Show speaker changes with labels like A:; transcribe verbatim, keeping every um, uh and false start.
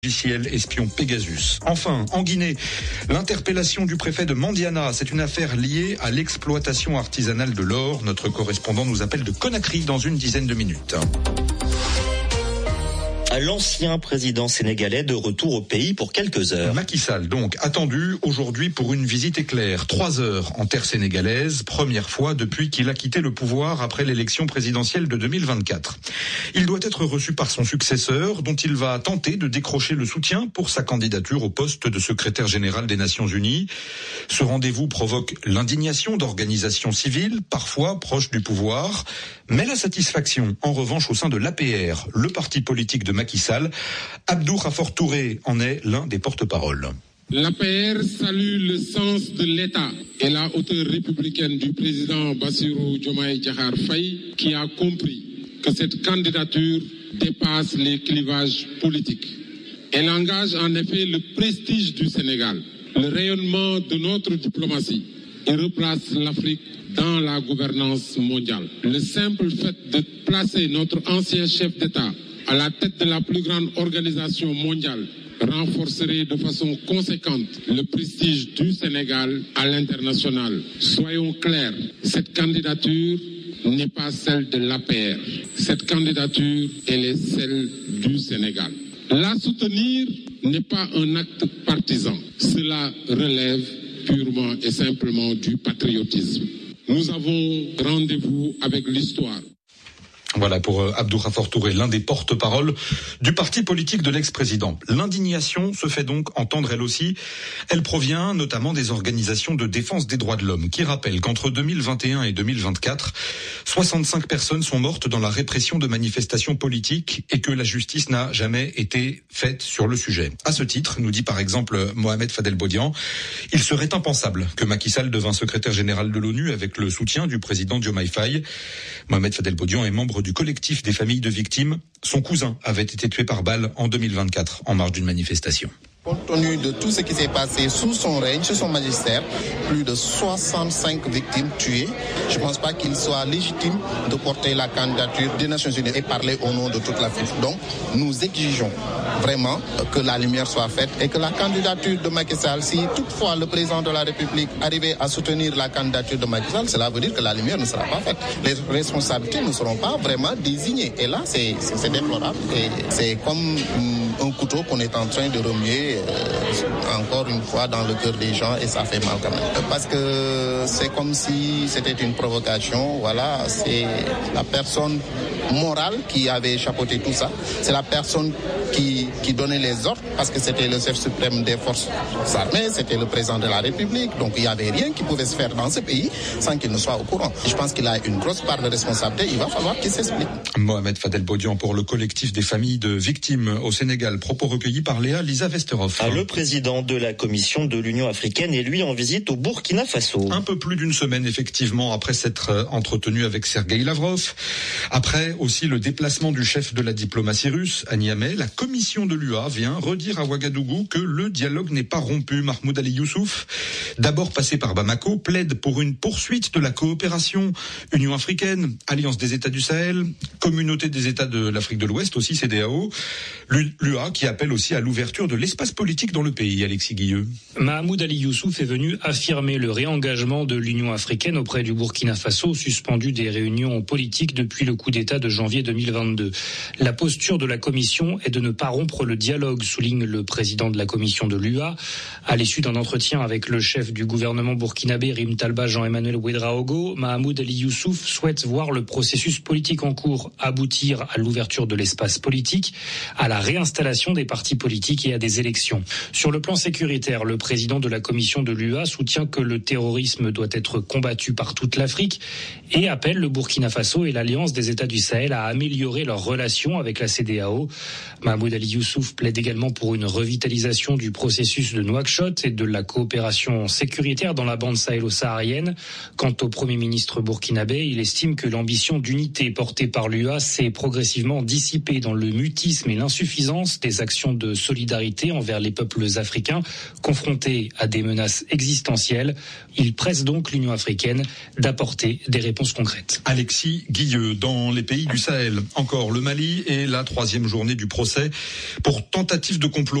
A: Logiciel espion Pegasus. Enfin, en Guinée, l'interpellation du préfet de Mandiana, c'est une affaire liée à l'exploitation artisanale de l'or. Notre correspondant nous appelle de Conakry dans une dizaine de minutes.
B: L'ancien président sénégalais de retour au pays pour quelques heures.
A: Macky Sall, donc, attendu aujourd'hui pour une visite éclair. Trois heures en terre sénégalaise, première fois depuis qu'il a quitté le pouvoir après l'élection présidentielle de deux mille vingt-quatre. Il doit être reçu par son successeur, dont il va tenter de décrocher le soutien pour sa candidature au poste de secrétaire général des Nations Unies. Ce rendez-vous provoque l'indignation d'organisations civiles, parfois proches du pouvoir, mais la satisfaction, en revanche, au sein de l'A P R, le parti politique de Macky Sall. Abdou Khafor Touré en est l'un des porte-paroles.
C: L'A P R salue le sens de l'État et la hauteur républicaine du président Bassirou Diomaye Diakhar Faye, qui a compris que cette candidature dépasse les clivages politiques. Elle engage en effet le prestige du Sénégal, le rayonnement de notre diplomatie et replace l'Afrique dans la gouvernance mondiale. Le simple fait de placer notre ancien chef d'État à la tête de la plus grande organisation mondiale renforcerait de façon conséquente le prestige du Sénégal à l'international. Soyons clairs, cette candidature n'est pas celle de l'A P R. Cette candidature, elle est celle du Sénégal. La soutenir n'est pas un acte partisan. Cela relève purement et simplement du patriotisme. Nous avons rendez-vous avec l'histoire.
A: Voilà pour Abdou Khafor Touré, l'un des porte-paroles du parti politique de l'ex-président. L'indignation se fait donc entendre elle aussi. Elle provient notamment des organisations de défense des droits de l'homme qui rappellent qu'entre deux mille vingt et un et deux mille vingt-quatre, soixante-cinq personnes sont mortes dans la répression de manifestations politiques et que la justice n'a jamais été faite sur le sujet. À ce titre, nous dit par exemple Mohamed Fadel Bodian, il serait impensable que Macky Sall devint secrétaire général de l'ONU avec le soutien du président Diomaye Faye. Mohamed Fadel Bodian est membre du collectif des familles de victimes. Son cousin avait été tué par balle en deux mille vingt-quatre en marge d'une manifestation.
D: Compte tenu de tout ce qui s'est passé sous son règne, sous son magistère, plus de soixante-cinq victimes tuées, je ne pense pas qu'il soit légitime de porter la candidature des Nations Unies et parler au nom de toute l'Afrique. Donc, nous exigeons vraiment que la lumière soit faite et que la candidature de Macky Sall, si toutefois le président de la République arrivait à soutenir la candidature de Macky Sall, cela veut dire que la lumière ne sera pas faite. Les responsabilités ne seront pas vraiment désignées. Et là, c'est, c'est, c'est déplorable. Et c'est comme un couteau qu'on est en train de remuer Euh, encore une fois dans le cœur des gens et ça fait mal quand même. Parce que c'est comme si c'était une provocation, voilà, c'est la personne morale qui avait chapeauté tout ça, c'est la personne qui, qui donnait les ordres parce que c'était le chef suprême des forces armées, c'était le président de la République, donc il n'y avait rien qui pouvait se faire dans ce pays sans qu'il ne soit au courant. Je pense qu'il a une grosse part de responsabilité, il va falloir qu'il s'explique.
A: Mohamed Fadel Bodian pour le collectif des familles de victimes au Sénégal, propos recueillis par Léa Lisa Westerhoff.
B: Le président de la Commission de l'Union africaine est lui en visite au Burkina Faso.
A: Un peu plus d'une semaine effectivement après s'être entretenu avec Sergueï Lavrov. Après aussi le déplacement du chef de la diplomatie russe à Niamey, la Commission de l'U A vient redire à Ouagadougou que le dialogue n'est pas rompu. Mahmoud Ali Youssouf, d'abord passé par Bamako, plaide pour une poursuite de la coopération Union africaine, Alliance des États du Sahel, Communauté des États de l'Afrique de l'Ouest, aussi C D A O. L'U A qui appelle aussi à l'ouverture de l'espace politique dans le pays, Alexis Guilleux.
E: Mahmoud Ali Youssouf est venu affirmer le réengagement de l'Union africaine auprès du Burkina Faso, suspendu des réunions politiques depuis le coup d'État de janvier deux mille vingt-deux. La posture de la Commission est de ne pas rompre le dialogue, souligne le président de la Commission de l'U A. À l'issue d'un entretien avec le chef du gouvernement burkinabé, Rim Talba Jean-Emmanuel Ouedraogo, Mahmoud Ali Youssouf souhaite voir le processus politique en cours aboutir à l'ouverture de l'espace politique, à la réinstallation des partis politiques et à des élections. Sur le plan sécuritaire, le président de la Commission de l'U A soutient que le terrorisme doit être combattu par toute l'Afrique et appelle le Burkina Faso et l'Alliance des États du Sahel à améliorer leurs relations avec la C D A O. Mahmoud Ali Youssouf plaide également pour une revitalisation du processus de Nouakchott et de la coopération sécuritaire dans la bande sahélo-saharienne. Quant au Premier ministre burkinabé, il estime que l'ambition d'unité portée par l'U A s'est progressivement dissipée dans le mutisme et l'insuffisance des actions de solidarité envers les peuples africains confrontés à des menaces existentielles. Il presse donc l'Union africaine d'apporter des réponses concrètes.
A: Alexis Guilleux, dans les pays du Sahel. Encore le Mali et la troisième journée du procès pour tentative de complot